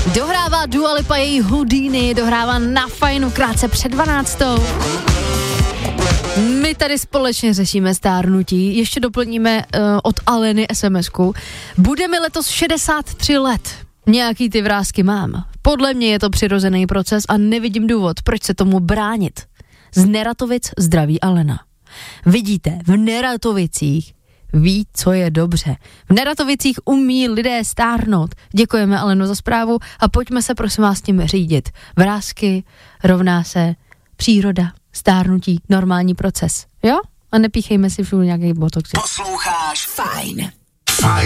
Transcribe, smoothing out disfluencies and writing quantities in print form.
Dohrává Dua Lipa, její Houdini, dohrává na Fajnu krátce před 12. My tady společně řešíme stárnutí, ještě doplníme od Aleny SMS-ku. Bude mi letos 63 let. Nějaký ty vrásky mám. Podle mě je to přirozený proces a nevidím důvod, proč se tomu bránit. Z Neratovic zdraví Alena. Vidíte, v Neratovicích ví, co je dobře. V Neratovicích umí lidé stárnout. Děkujeme Alenu za zprávu a pojďme se prosím vás s tím řídit. Vrásky rovná se příroda, stárnutí, normální proces. Jo? A nepíchejme si všude nějaký botox. Posloucháš Fajn.